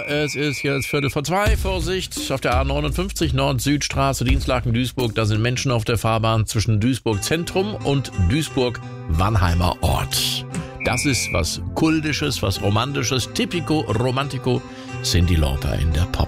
es ist jetzt 1:45. Vorsicht, auf der A59 Nord-Süd-Straße, Dienstlaken-Duisburg. Da sind Menschen auf der Fahrbahn zwischen Duisburg-Zentrum und Duisburg-Wannheimer Ort. Das ist was Kultisches, was Romantisches, Typico Romantico, Cyndi Lauper in der Pop.